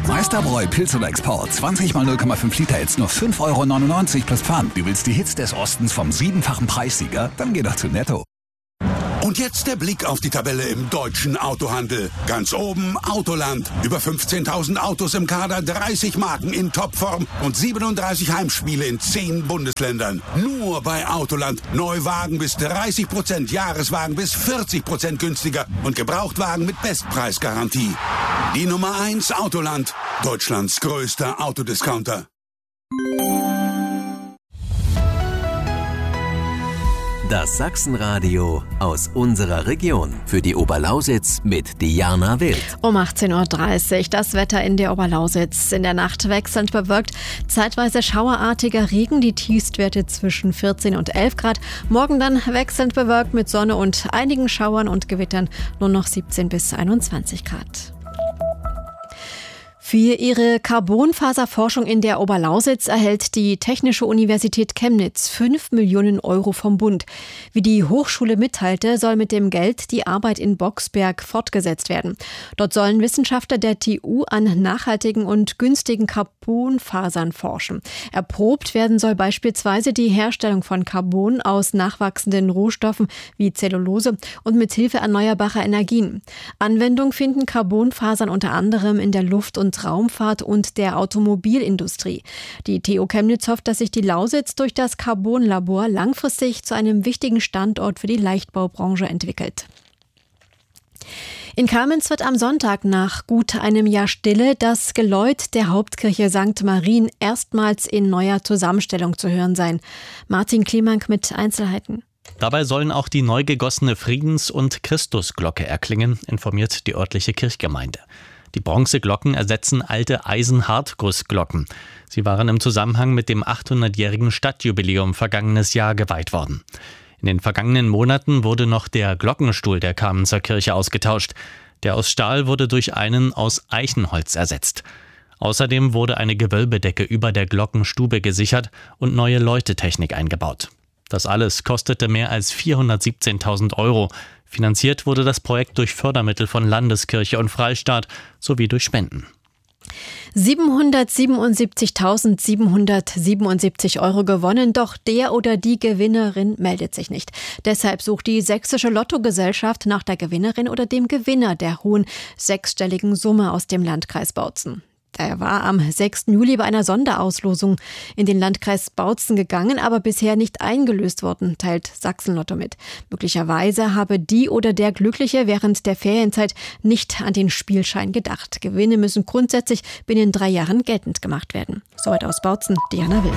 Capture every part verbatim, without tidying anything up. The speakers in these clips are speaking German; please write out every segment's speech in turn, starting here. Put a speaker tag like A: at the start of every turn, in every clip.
A: Meisterbräu Pilz oder Export. zwanzig mal null Komma fünf Liter jetzt nur fünf Euro neunundneunzig plus Pfand. Du willst die Hits des Ostens vom siebenfachen Preissieger? Dann geh doch zu Netto.
B: Und jetzt der Blick auf die Tabelle im deutschen Autohandel. Ganz oben Autoland. Über fünfzehntausend Autos im Kader, dreißig Marken in Topform und siebenunddreißig Heimspiele in zehn Bundesländern. Nur bei Autoland. Neuwagen bis dreißig Prozent, Jahreswagen bis vierzig Prozent günstiger und Gebrauchtwagen mit Bestpreisgarantie. Die Nummer eins Autoland. Deutschlands größter Autodiscounter.
C: Das Sachsenradio aus unserer Region. Für die Oberlausitz mit Diana Wild.
D: Um achtzehn Uhr dreißig. Das Wetter in der Oberlausitz. In der Nacht wechselnd bewölkt. Zeitweise schauerartiger Regen. Die Tiefstwerte zwischen vierzehn und elf Grad. Morgen dann wechselnd bewölkt mit Sonne und einigen Schauern und Gewittern. Nur noch siebzehn bis einundzwanzig Grad. Für ihre Carbonfaserforschung in der Oberlausitz erhält die Technische Universität Chemnitz fünf Millionen Euro vom Bund. Wie die Hochschule mitteilte, soll mit dem Geld die Arbeit in Boxberg fortgesetzt werden. Dort sollen Wissenschaftler der T U an nachhaltigen und günstigen Carbonfasern forschen. Erprobt werden soll beispielsweise die Herstellung von Carbon aus nachwachsenden Rohstoffen wie Zellulose und mit Hilfe erneuerbarer Energien. Anwendung finden Carbonfasern unter anderem in der Luft- und Raumfahrt und der Automobilindustrie. Die T U Chemnitz hofft, dass sich die Lausitz durch das Carbon-Labor langfristig zu einem wichtigen Standort für die Leichtbaubranche entwickelt. In Kamenz wird am Sonntag nach gut einem Jahr Stille das Geläut der Hauptkirche Sankt Marien erstmals in neuer Zusammenstellung zu hören sein. Martin Klimank mit Einzelheiten.
E: Dabei sollen auch die neu gegossene Friedens- und Christusglocke erklingen, informiert die örtliche Kirchgemeinde. Die Bronzeglocken ersetzen alte Eisenhartgussglocken. Sie waren im Zusammenhang mit dem achthundertjährigen Stadtjubiläum vergangenes Jahr geweiht worden. In den vergangenen Monaten wurde noch der Glockenstuhl der Kamenzer Kirche ausgetauscht. Der aus Stahl wurde durch einen aus Eichenholz ersetzt. Außerdem wurde eine Gewölbedecke über der Glockenstube gesichert und neue Läutetechnik eingebaut. Das alles kostete mehr als vierhundertsiebzehntausend Euro. Finanziert wurde das Projekt durch Fördermittel von Landeskirche und Freistaat sowie durch Spenden.
D: siebenhundertsiebenundsiebzigtausendsiebenhundertsiebenundsiebzig Euro gewonnen, doch der oder die Gewinnerin meldet sich nicht. Deshalb sucht die Sächsische Lottogesellschaft nach der Gewinnerin oder dem Gewinner der hohen sechsstelligen Summe aus dem Landkreis Bautzen. Er war am sechsten Juli bei einer Sonderauslosung in den Landkreis Bautzen gegangen, aber bisher nicht eingelöst worden, teilt Sachsen-Lotto mit. Möglicherweise habe die oder der Glückliche während der Ferienzeit nicht an den Spielschein gedacht. Gewinne müssen grundsätzlich binnen drei Jahren geltend gemacht werden. Soweit aus Bautzen, Diana Wild.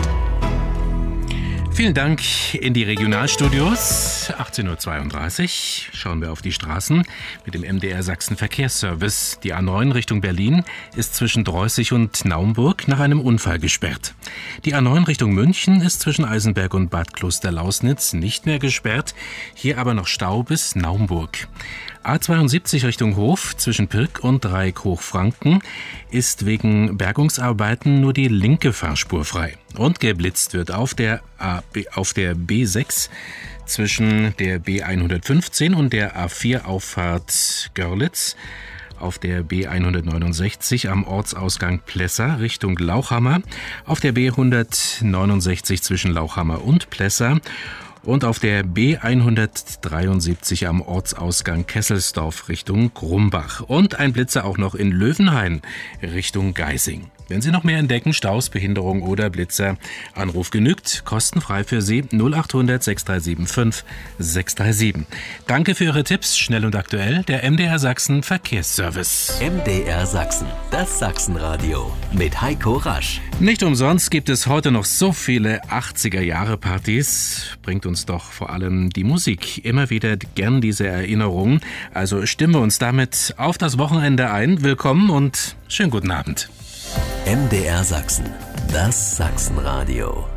F: Vielen Dank in die Regionalstudios. achtzehn Uhr zweiunddreißig schauen wir auf die Straßen mit dem M D R Sachsen Verkehrsservice. Die A neun Richtung Berlin ist zwischen Dreußig und Naumburg nach einem Unfall gesperrt. Die A neun Richtung München ist zwischen Eisenberg und Bad Klosterlausnitz nicht mehr gesperrt. Hier aber noch Stau bis Naumburg. A zweiundsiebzig Richtung Hof zwischen Pirk und Dreieck-Hochfranken ist wegen Bergungsarbeiten nur die linke Fahrspur frei. Und geblitzt wird auf der, A, auf der B sechs zwischen der B hundertfünfzehn und der A vier Auffahrt Görlitz. Auf der B hundertneunundsechzig am Ortsausgang Plessa Richtung Lauchhammer. Auf der B hundertneunundsechzig zwischen Lauchhammer und Plessa. Und auf der B hundertdreiundsiebzig am Ortsausgang Kesselsdorf Richtung Grumbach. Und ein Blitzer auch noch in Löwenhain Richtung Geising. Wenn Sie noch mehr entdecken, Staus, Behinderung oder Blitzer, Anruf genügt, kostenfrei für Sie null achthundert sechs drei sieben fünf sechs drei sieben. Danke für Ihre Tipps, schnell und aktuell, der M D R Sachsen Verkehrsservice.
C: M D R Sachsen, das Sachsenradio mit Heiko Rasch.
F: Nicht umsonst gibt es heute noch so viele achtziger-Jahre-Partys. Bringt uns doch vor allem die Musik immer wieder gern diese Erinnerungen. Also stimmen wir uns damit auf das Wochenende ein. Willkommen und schönen guten Abend.
C: M D R Sachsen, das Sachsenradio.